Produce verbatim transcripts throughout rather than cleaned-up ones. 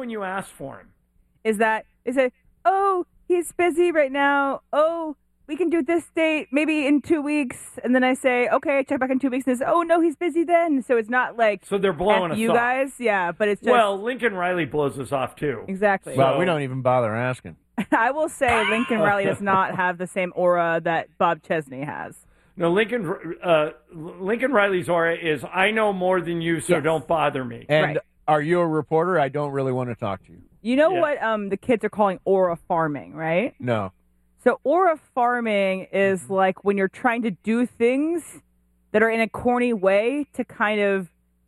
when you ask for him? Is that, is it, oh, he's busy right now. Oh, we can do this date maybe in two weeks. And then I say, okay, check back in two weeks. And it's, oh, no, he's busy then. So it's not like, so they're blowing F us you off. guys. Yeah, but it's just. Well, Lincoln Riley blows us off too. Exactly. Well, we don't even bother asking. I will say Lincoln Riley does not have the same aura that Bob Chesney has. No, Lincoln uh, Lincoln Riley's aura is, I know more than you, so Yes. don't bother me. And Right. are you a reporter? I don't really want to talk to you. You know Yeah. what um, the kids are calling aura farming, right? No. So aura farming is like when you're trying to do things that are in a corny way to kind of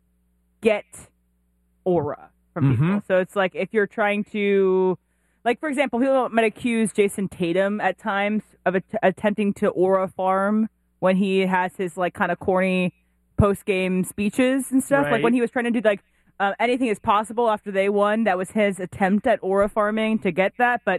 get aura from people. Mhm. So it's like if you're trying to, like, for example, people might accuse Jason Tatum at times of att- attempting to aura farm when he has his like kind of corny post-game speeches and stuff. Like Right. when he was trying to do like uh, anything is possible after they won. That was his attempt at aura farming to get that. But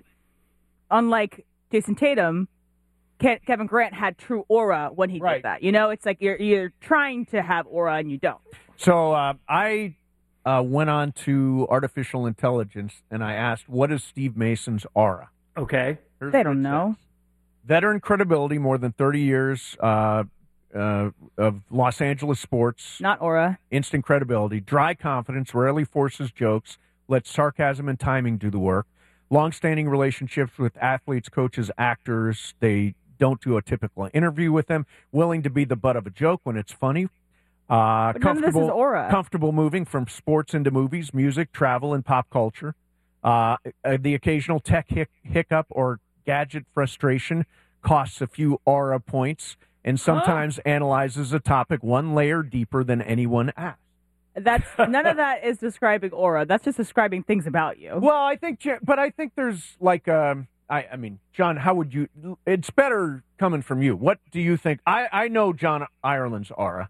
unlike Jason Tatum, Ke- Kevin Grant had true aura when he Right. did that. You know, it's like you're you're trying to have aura and you don't. So uh, I uh, went on to artificial intelligence and I asked, what is Steve Mason's aura? Okay. Here's They what don't it know. says. Veteran credibility, more than thirty years uh, uh, of Los Angeles sports. Not aura. Instant credibility. Dry confidence, rarely forces jokes, lets sarcasm and timing do the work. Long-standing relationships with athletes, coaches, actors. They don't do a typical interview with them. Willing to be the butt of a joke when it's funny. Uh, But none of this is comfortable, aura. comfortable moving from sports into movies, music, travel, and pop culture. Uh, uh, the occasional tech hic- hiccup or gadget frustration costs a few aura points and sometimes analyzes a topic one layer deeper than anyone asked. That's none of that is describing aura. That's just describing things about you. Well, I think, Ja- but I think there's like, um, I, I mean, John, how would you? It's better coming from you. What do you think? I, I know John Ireland's aura.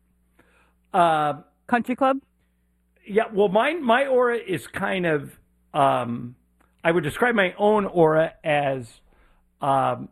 Uh, Country club. yeah, well, mine, my aura is kind of, um, I would describe my own aura as um,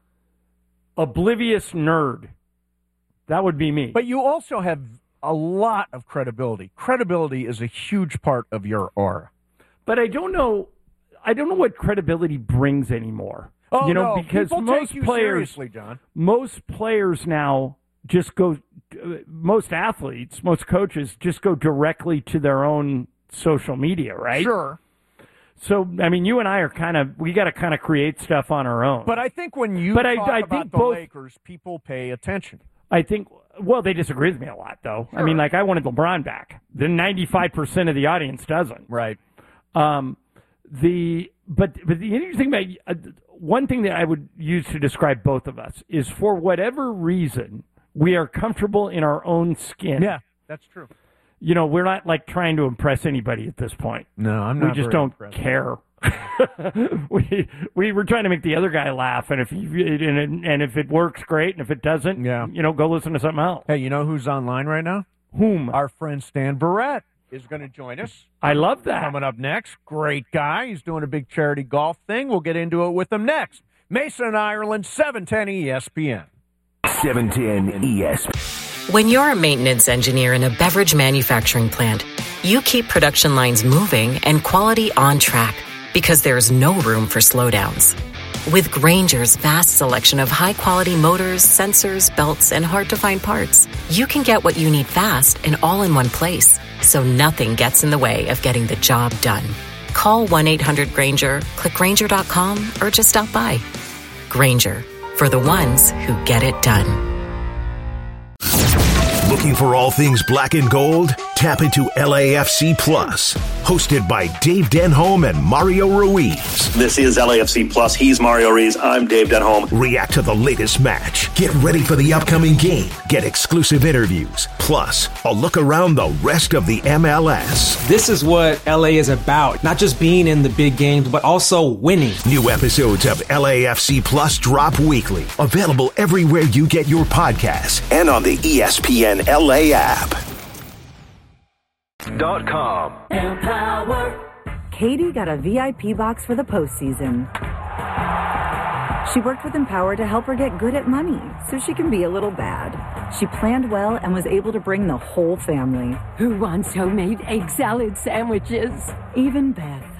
oblivious nerd. That would be me. But you also have a lot of credibility. Credibility is a huge part of your aura. But I don't know. I don't know what credibility brings anymore. Oh, you know, no. because People most take you players, seriously, John. most players now just go. Uh, most athletes, most coaches just go directly to their own social media, right? Sure. So, I mean, you and I are kind of, we got to kind of create stuff on our own. But I think when you But talk I- I about think the both- Lakers, people pay attention. I think, well, they disagree with me a lot, though. I mean, like, I wanted LeBron back. The ninety-five percent of the audience doesn't. Right. Um, the but but the interesting about uh, one thing that I would use to describe both of us is, for whatever reason, we are comfortable in our own skin. Yeah, that's true. You know, we're not like trying to impress anybody at this point. No, I'm We not. just very don't impressed. care. we we were trying to make the other guy laugh, and if you, and and if it works, great, and if it doesn't, Yeah. you know, go listen to something else. Hey, you know who's online right now? Whom? Our friend Stan Barrett is going to join us. I love that. Coming up next, great guy. He's doing a big charity golf thing. We'll get into it with him next. Mason, Ireland, seven ten E S P N. seven ten E S P N. When you're a maintenance engineer in a beverage manufacturing plant, you keep production lines moving and quality on track because there's no room for slowdowns. With Grainger's vast selection of high-quality motors, sensors, belts, and hard-to-find parts, you can get what you need fast and all in one place, so nothing gets in the way of getting the job done. Call one eight hundred Grainger, click Grainger dot com, or just stop by. Grainger, for the ones who get it done. Looking for all things black and gold? Tap into L A F C Plus, hosted by Dave Denholm and Mario Ruiz. This is L A F C Plus. He's Mario Ruiz. I'm Dave Denholm. React to the latest match. Get ready for the upcoming game. Get exclusive interviews. Plus, a look around the rest of the M L S. This is what L A is about. Not just being in the big games, but also winning. New episodes of L A F C Plus drop weekly. Available everywhere you get your podcasts and on the E S P N L A app. Dot com. Katie got a V I P box for the postseason. She worked with Empower to help her get good at money so she can be a little bad. She planned well and was able to bring the whole family. Who wants homemade egg salad sandwiches? Even Beth.